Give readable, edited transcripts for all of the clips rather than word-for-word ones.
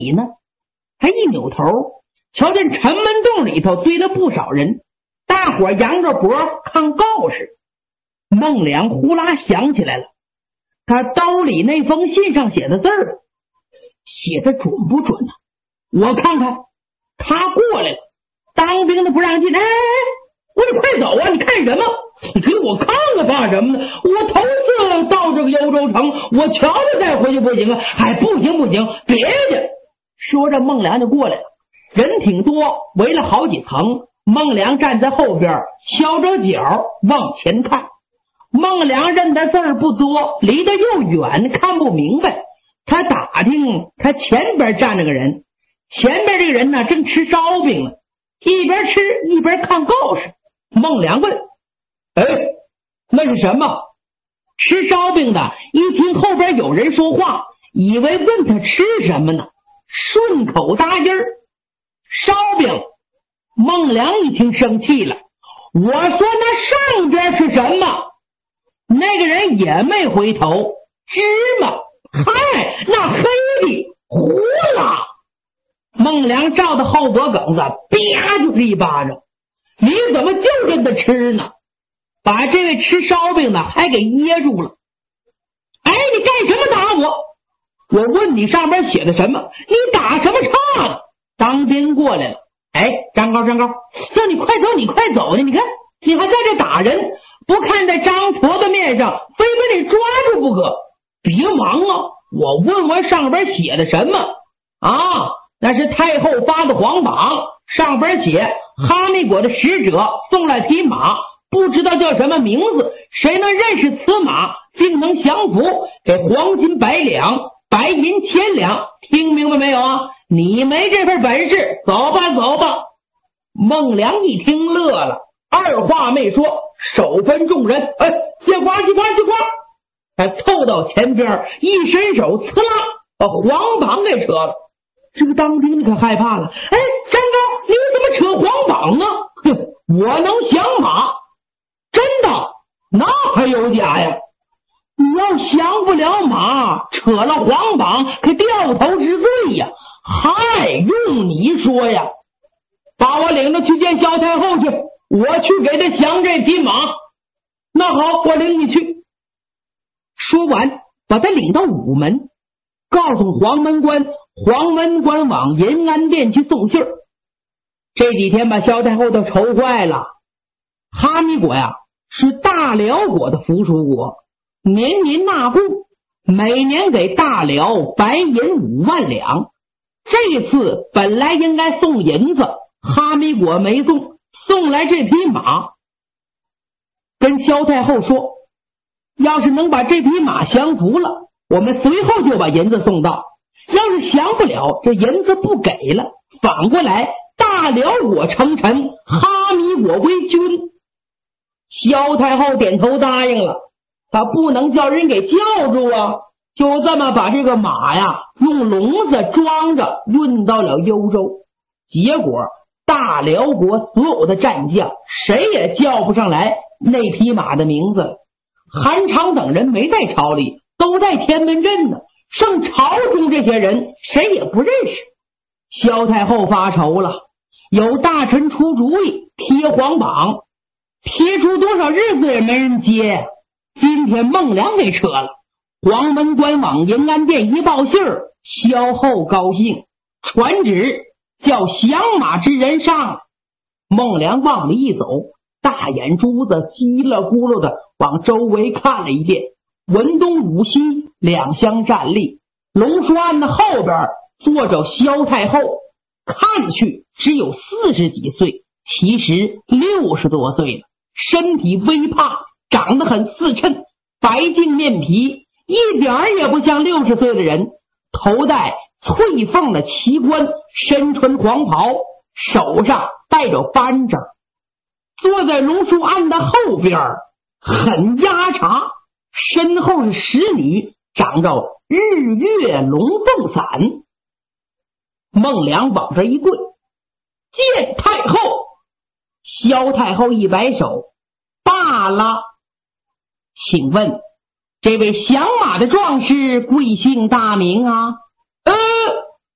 里呢？他一扭头，瞧见城门洞里头堆了不少人，大伙扬着脖看告示。孟良呼啦想起来了，他兜里那封信上写的字儿，写的准不准呢？我看看。他过来了，当兵的不让进。哎，我说快走啊！你看什么？你给我看看怕什么呢？我头次到这个幽州城，我瞧瞧再回去不行啊？还不行，别去！说着，孟良就过来了，人挺多，围了好几层。孟良站在后边，翘着脚往前看。孟良认的字儿不多，离得又远，看不明白。他打听，他前边站着个人，前边这个人呢正吃烧饼呢，一边吃一边看告示。孟良问：“哎，那是什么？”吃烧饼的一听后边有人说话，以为问他吃什么呢，顺口答音儿：“烧饼。”孟良一听生气了，我说那上边是什么？那个人也没回头。芝麻。嗨，那黑的糊了。孟良照到后脖梗子，啪就是一巴掌。你怎么就跟他吃呢？把这位吃烧饼的还给噎住了。哎，你干什么打我？我问你上边写的什么？你打什么岔呢？当兵过来了。哎，张高，叫你快走呢！你看你还在这打人，不看在张婆的面上，非把你抓住不可。别忙啊，我问问上边写的什么啊？那是太后发的皇榜，上边写哈密国的使者送来匹马，不知道叫什么名字，谁能认识此马，竟能降服，给黄金100两，白银1000两。听明白没有啊？你没这份本事，走吧。孟良一听乐了，二话没说，手分众人，借花。他凑到前边，一伸手，呲啦，把黄榜给扯了。这个当兵的可害怕了。哎，张高，你怎么扯黄榜呢？我能降马，真的，那还有假呀？你要降不了马，扯了黄榜，可掉头之罪呀！嗨，用你说呀！把我领着去见萧太后去，我去给他降这匹马。那好，我领你去。说完，把他领到午门，告诉黄门官往银安殿去送信儿。这几天把萧太后都愁坏了。哈密国呀，是大辽国的附属国，年年纳贡，每年给大辽白银5万两。这次本来应该送银子，哈密国没送，送来这匹马。跟萧太后说，要是能把这匹马降服了，我们随后就把银子送到；要是降不了，这银子不给了，反过来大辽国称臣，哈密国归军。萧太后点头答应了，他不能叫人给叫住啊，就这么把这个马呀用笼子装着运到了幽州。结果大辽国所有的战将谁也叫不上来那匹马的名字。韩昌等人没在朝里，都在天门镇呢，剩朝中这些人谁也不认识。萧太后发愁了，有大臣出主意贴黄榜，贴出多少日子也没人接。今天孟良给撤了，黄门官往银安殿一报信儿，萧后高兴，传旨叫降马之人上。孟良往里一走，大眼珠子叽了咕噜的往周围看了一遍，文东武西两相站立，龙书案的后边坐着萧太后，看去只有40几岁，其实60多岁了，身体微胖，长得很四衬，白净面皮，一点也不像60岁的人，头戴翠凤的旗冠，身穿黄袍，手上戴着扳指，坐在龙书案的后边，很压茶，身后是使女，长着日月龙凤伞。孟良往这一跪，见太后。萧太后一摆手，罢了。请问这位降马的壮士贵姓大名啊？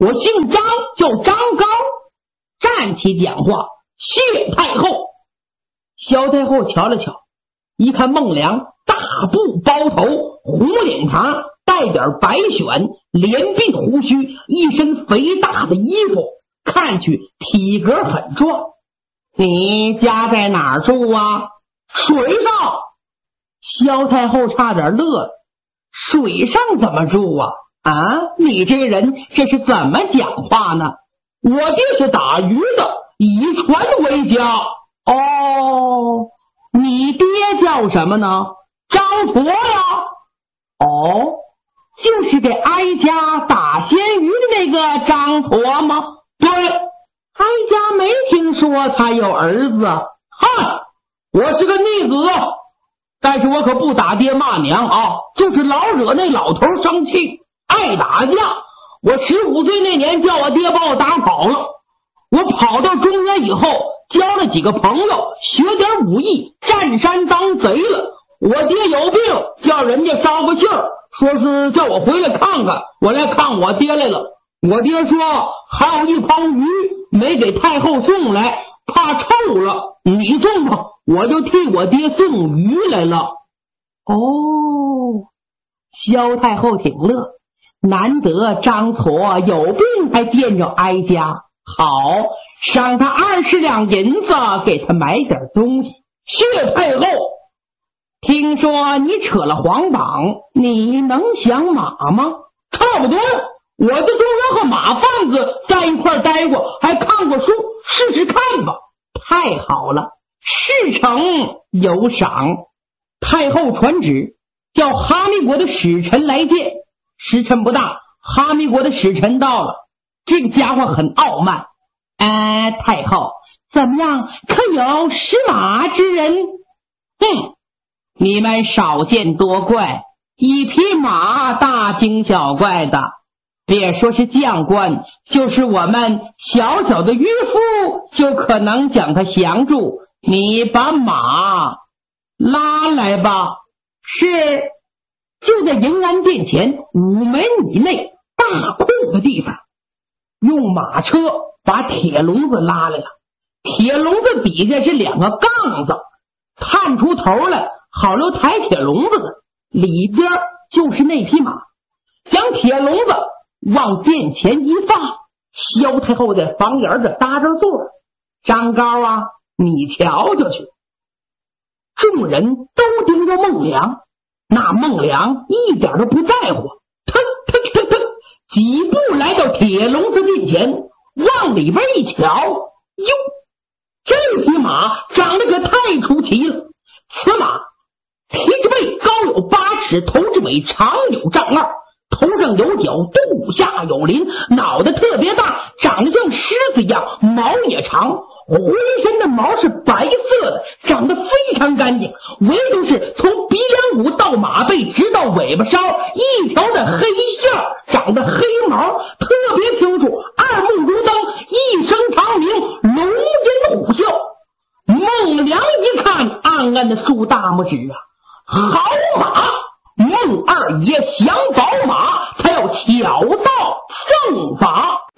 我姓张，叫张高。站起讲话，谢太后。萧太后瞧了瞧，一看孟良大布包头，红领衩，带点白选，连鬓胡须，一身肥大的衣服，看去体格很壮。你家在哪儿住啊？水上。萧太后差点乐了，水上怎么住啊？你这个人这是怎么讲话呢？我爹是打鱼的，以船为家。哦，你爹叫什么呢？张矬呀。哦，就是给哀家打鲜鱼的那个张矬吗？对，哀家没听说他有儿子。嗨，我是个逆子，但是我可不打爹骂娘啊，就是老惹那老头生气，爱打架。我15岁那年叫我爹把我打跑了，我跑到中原以后交了几个朋友，学点武艺，占山当贼了。我爹有病，叫人家捎个信儿，说是叫我回来看看，我来看我爹来了。我爹说还有一筐鱼没给太后送来，怕臭了，你送吧，我就替我爹送鱼来了。哦，萧太后挺乐，难得张矬有病还见着哀家，好，赏他20两银子，给他买点东西。谢太后。听说你扯了黄榜，你能降马吗？差不多，我的中原和马贩子在一块待过，还看过书，试试看吧。太好了，事成有赏。太后传旨，叫哈密国的使臣来见。时辰不大，哈密国的使臣到了，这个家伙很傲慢。太后，怎么样？可有使马之人？你们少见多怪，一匹马大惊小怪的，别说是将官，就是我们小小的渔夫就可能将他降住。你把马拉来吧。是。就在迎安殿前5门以内大空的地方，用马车把铁笼子拉来了。铁笼子底下是2个杠子，探出头来好留抬铁笼子的，里边就是那匹马。将铁笼子往殿前一放，萧太后在房檐这搭着座。张高啊，你瞧瞧去。众人都盯着孟良，那孟良一点都不在乎，几步来到铁笼子近前，往里边一瞧，哟，这匹马长得可太出奇了。此马蹄之背高有8尺，头之尾长有丈2，头上有角，肚下有鳞，脑袋特别大，长得像狮子一样，毛也长，浑身的毛是白色的，长得非常干净，唯独是从鼻梁骨到马背直到尾巴梢一条的黑线，长得黑毛特别清楚，2目如灯，一声长鸣，龙吟虎啸。孟良一看，暗暗的竖大拇指啊，好马！孟二爷降宝马，才要巧造圣法。